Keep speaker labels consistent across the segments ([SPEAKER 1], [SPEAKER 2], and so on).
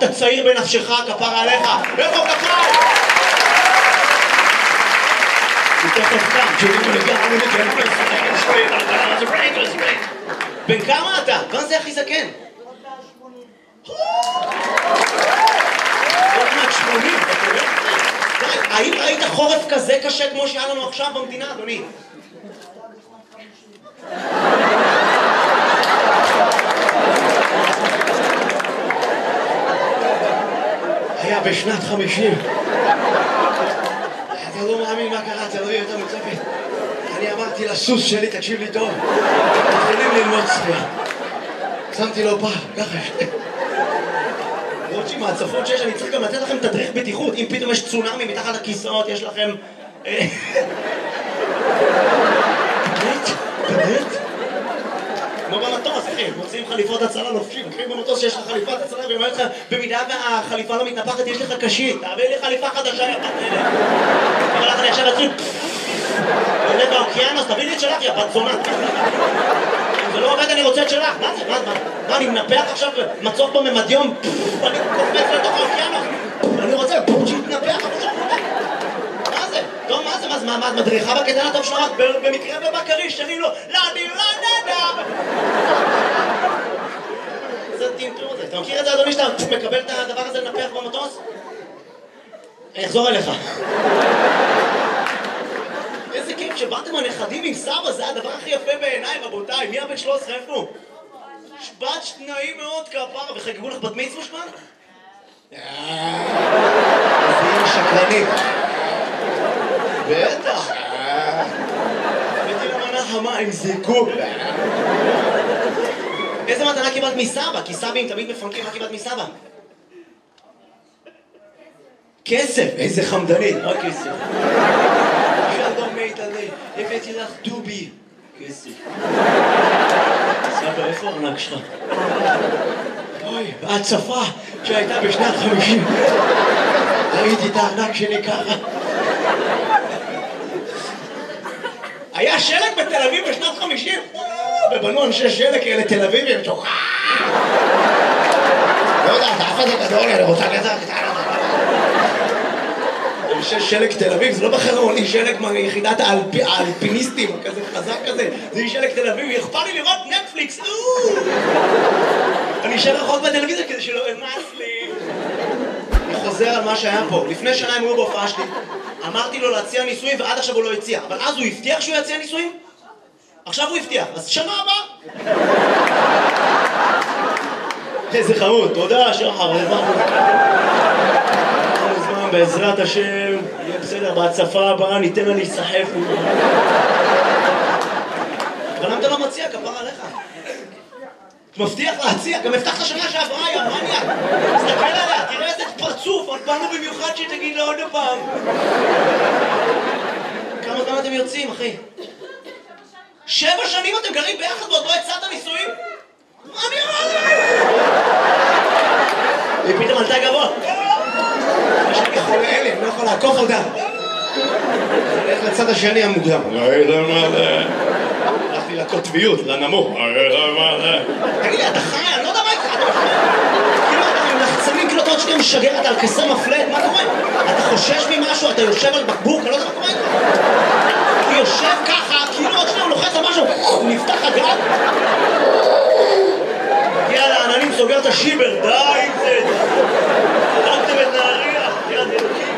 [SPEAKER 1] אתה צעיר בנפשך, כפרה עליך. איפה כפרה? תכף קם, תראו לגמרי לגמרי בן כמה אתה? מה זה הכי זקן? עוד מעט 80, אתה רואה? האם ראית חורף כזה קשה כמו שהיה לנו עכשיו במדינה, אדוני? היה בשנת 50. אתה לא מאמין מה קרה, אתה לא יהיה יותר מצפת. אני אמרתי לסוס שלי, תקשיב לי טוב, מתחילים ללמוד שחייה. שמתי לו פעם, ככה שתי. רוטשי, מהצפות שיש, אני צריך גם לתת לכם תדריך בטיחות. אם פתאום יש צונאמי מתחת לכיסאות, יש לכם... באמת? כמו במטוס, אחי, מוצאים חליפות הצלה לובשים. אחי, במטוס שיש לך חליפת הצלה, ואומר לך, במידה והחליפה לא מתנפחת, יש לך קשית. תעביר לי חליפה חדשה, יא בת אלה. אבל לך אני עכשיו אצלי... עולה באוקיינוס, תביא לי את שלך, יא בת זונה. אם זה לא עובד, אני רוצה את שלך. מה זה? מה, אני מנפח עכשיו מצוף בממדיום? אני קופץ לתוך האוקיינוס. אני רוצה שיתנפח, אבל שם עובד. מה זה? טוב, מה זה? מה, את מדריכה בקטן הטוב שלך? במקרה ובקריש, שרים לו, לא, אני לא נדע. זה טינטור הזה. אתה מכיר את זה, אדוני, שאתה מקבל את הדבר הזה לנפח במטוס? אני אחזור אליך. איזה כיף שבאתם הנכדים עם סבא, זה הדבר הכי יפה בעיניי, רבותיי. מי הבן 13? איפה? בת שניים מאוד כפרה, וחגגו לך בת מצווה שמן? אז היא שקרנית. בטח. הבאתי למנה חמה עם זיקוק. איזה מתנה קיבלת מסבא? כי סבים תמיד מפנקים, מה קיבלת מסבא? כסף! איזה חמדנית, מה כסף? שלום מיטלי, הבאתי לך דובי. כסף. סבא, איפה הארנק שלך? אוי, בהצפה שהייתה בשנת 50. ראיתי את הארנק שלי ככה. היה שלג בתל אביב בשנת 50? ובנו אנשי שלג כאלה תל אביבים, שוחה! לא יודע, אתה אף הזה גדול, אני רוצה גזר קטנה. אנשי שלג תל אביב, זה לא בחרון, היא שלג מיחידת האלפיניסטים, כזה חזק כזה, זה היא שלג תל אביב, אכפת לי לראות נטפליקס, אני אשאר רחוק בטלוויזיה כדי שלא אמאס לי. אני חוזר על מה שהיה פה, לפני שנה הם היו בהופעה שלי, אמרתי לו להציע ניסויים ועד עכשיו הוא לא הציע, אבל אז הוא הבטיח שהוא יציע ניסויים? עכשיו הוא הבטיח, אז שנה הבאה. איזה חמוד, תודה שחר, בעזרת השם, יהיה בסדר, בהצפה הבאה ניתן לה להיסחף. אבל למה אתה לא מציע? כפרה עליך. אתה מבטיח להציע, גם הבטחת שנה שעברה, יא מניאק. תסתכל עליה, תראה איזה פרצוף, עוד באנו במיוחד שתגיד לה עוד פעם. כמה זמן אתם יוצאים, אחי? 7 שנים אתם גרים ביחד ועוד לא הצעת נישואים? מה אני אמרתי? היא פתאום עלתה גבוה. אני חולה אלה, לא יכול לעקוף אותה. הולך לצד השני המוקדם. הלכתי לקוטביות, לנמוך. תגיד לי, אתה חי? אני לא יודע מה איתך. כאילו אתה מלחצנים, כאילו אתה עוד שנייה משגר, אתה על כסר מפלט, מה קורה? אתה חושש ממשהו, אתה יושב על בקבוק, אני לא יודע מה קורה איתך. הוא יושב ככה, כאילו עוד שנייה הוא לוחץ על משהו, נפתח הגג. הגיע לעננים, סוגר את השיבר, די עם זה. הרגתם את נהריה, יד אלוקים.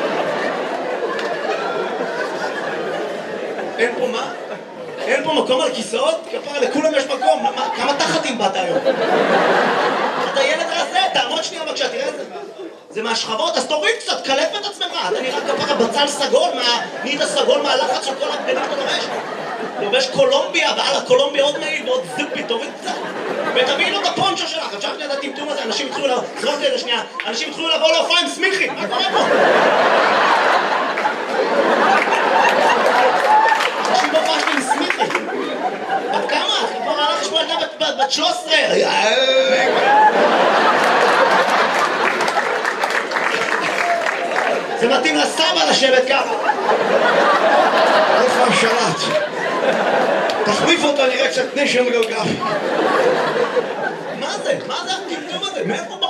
[SPEAKER 1] אין פה מה? אין פה מקום על כיסאות? כפרה, לכולם יש מקום. כמה תחתים באת היום? אתה ילד רזה, תעמוד שנייה בבקשה, תראה את זה. זה מהשכבות, אז תוריד קצת, קלף את עצמך. אתה נראה כפרה בצל סגול, נהיית סגול מהלחץ של כל הבגדים אתה לובש. לובש קולומביה, ועל הקולומביה עוד מעיל ועוד זיפי, תוריד קצת. ותביאי לו את הפונצ'ו שלך, עכשיו שנייה את הטמטום הזה, אנשים התחילו לבוא, זרוק לי לשנייה, אנשים התחילו לבוא להופעה עם סמיכי, מה קורה פה? אנשים בהופעה שלי עם סמיכי. בת כמה? כבר הלך לשמוע ילדה בת 13. זה מתאים לסבא לשבת ככה. איפה השלט? תחליף אותו, נראה קצת נשם גלגל. מה זה? מה זה הטמטום הזה? מאיפה